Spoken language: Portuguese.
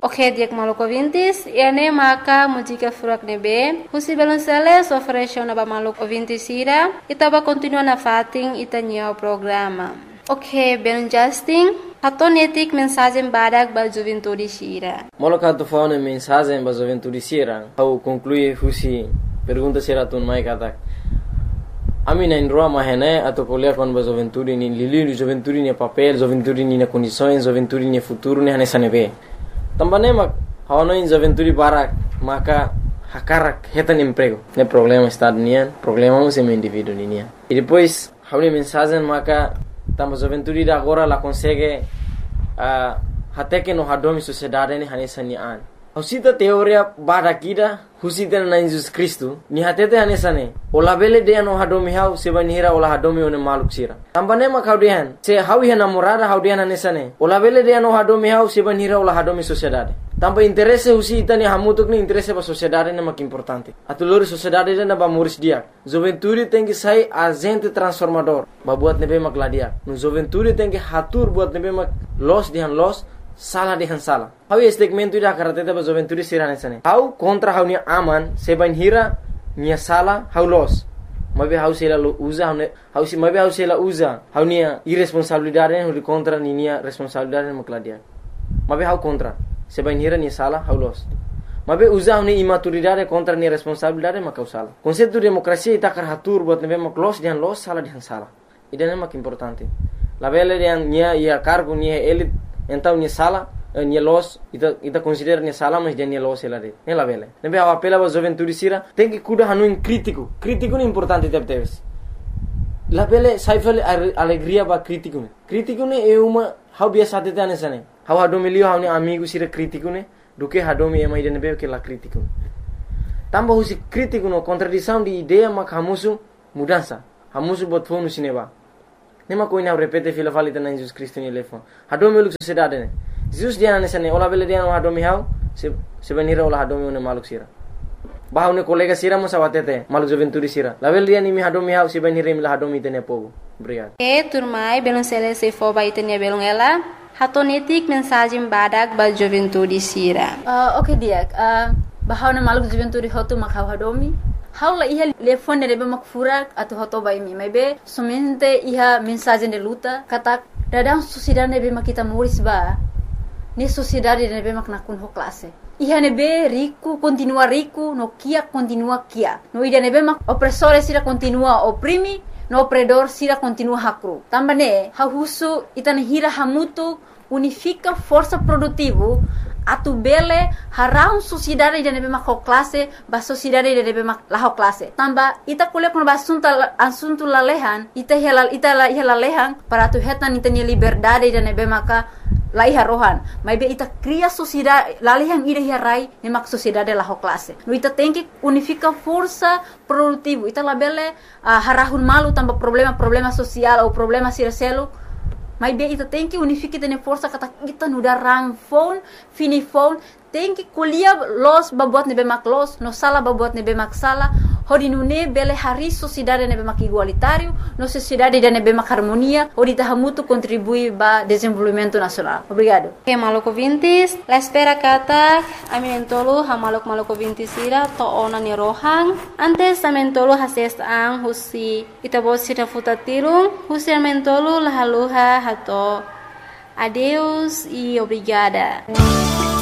Ok, dia maluco ouvintes, e ane maka música furak nebe, husi beloncele oferece na maluco ouvintes ira, e tava continuando a fating itanya o programa. Ok, ben Justin, hatonetik mensagem badak ba juventude sira. Moloka tu fauna mensagem ba juventude sira, au conclui husi pergunta sira tun mai katak. Ami na indroa mahene atau kuliah kon ba juventude ni lili juventude ni papel, juventude ni na condições, juventude ni futuro ni hane sanebe. Também mak hawano in juventude barak maka hakarak hetan emprego. Ne problema está nian, problema um sem indivíduo nian. E depois hawni mensagem maka tamba juventude da agora la consegue até que no hadomi sociedade ni hane sanian. Husita teoria barakida husita na Jesus Cristo ni hatete hane sane. Ola bele de no hadomi hau sebanira ola hadomi one maluk sira. Tambane mak haudian se hawi hana morada haudian hane sane. Ola bele de no hadomi hau sebanira ola hadomi sociedade. Tamba interesse husita ni hamutuk ni interesse ba sociedade na mak importante. Atulori sociedade na ba muris dia. Juventude tem que sai agente transformador. Ba buat nebe mak ladia. No juventude tem que hatur buat nebe mak los dihan los salah dihan salah. Hau segmento ida karate ba juventude sirane sane. Hau kontra hau ni aman sebanira nia salah hau los. Mabe hau sela usa hau si mabe hau sela usa hau nia irresponsabilidade hau contra ni nia responsabilidade mak ladia. Mabe hau contra sebanira nia salah hau los. Mabe usa hau ni imaturidade contra nia responsabilidade mak hau salah. Konsepto demokrasia ita karatur buat nebe mak los dihan los salah dihan salah. Ida mak importante. La bele dihan nia ia cargo nia elit então nia sala nia los ita considera nia sala mas dia nia los ela de nela vela nebe a apela ba juventude sira tem que cuidar hanu crítico ni importante teves la vela sai alegria ba crítico ne é uma how biasa tete anesane how hadomi lio how ni amigo sira crítico ne do que hadomi é mais de nebe que la crítico tamba husi crítico no contradição de ideia mak hamusu mudança hamusu bot fonu sineba. Nema ko ina repete fila falita na Jesus Cristo ni lefon. Hadomi uluk sociedade ne. Jesus dia na sane ola bele dia no hadomi hau se benira ola hadomi one maluk sira. Bahau ne kolega sira mo sawatete maluk juventude sira. La bele dia ni mi hadomi hau se benira mi la hadomi tene pogo. Obrigado. Turmai belum sele se fo ba itenia belum ela. Hatonetik mensagem badak ba juventude sira. Okay dia. Bahau na maluk juventude hotu makhau hadomi. Haula iha telefone rebe makfurak atau hoto baimi maybe somente iha mensagem de luta katak dadang sociedade nebe makita muris ba ni sociedade nebe maknakun ho classe iha nebe rico continua rico no kia continua kia no ida nebe mak opressore sira continua oprimi no opredor sira continua hakru tambane hahusu itane hira hamutu unifica força produtivo atu bele harau sociedade de nebe mak classe ba sociedade de nebe mak la classe tamba ita kuliah kono ba assunto lalehan ita la lehan para tu hetan itani liberdade de nebe maka la iha rohan maybe ita cria sociedade lalehan ida hirai ne mak sociedade la classe no ita tem que unifica força produtivo ita la bele harahun malu tamba problema social ou problema siraselo. Mas bem, ita tem que unificar tene força kata kita nuda rang phone, fini phone, tem que kuliah los babuat nebe mak los, no sala babuat nebe mak sala, hodi nune bele hari sociedade nebe mak igualitário, no sociedade de nebe mak harmonia, hodi tahamutu contribui ba desenvolvimento nacional. Obrigado. Okay, maluco vintis, la espera kata, aminentolo ha maluco vintis ira to ona ni rohang, antes aminentolo hases ang husi itabot sira futatirung, husi aminentolo lahaluha hato. Adeus e obrigada.